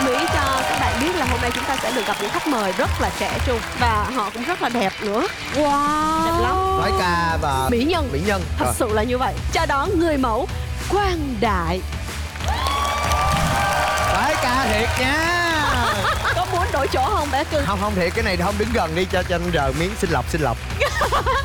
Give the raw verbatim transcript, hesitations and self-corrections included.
Mỹ cho các bạn biết là hôm nay chúng ta sẽ được gặp những khách mời rất là trẻ trung và họ cũng rất là đẹp nữa. Wow. Đẹp lắm. Soái ca và Mỹ nhân. Mỹ nhân. Thật Rồi. sự là như vậy. Chào đón người mẫu Quang Đại. Soái ca thiệt nha. Có muốn đổi chỗ không bé cưng? Không không thiệt, cái này không đứng gần đi cho cho anh rờ miếng xin lọc xin lọc.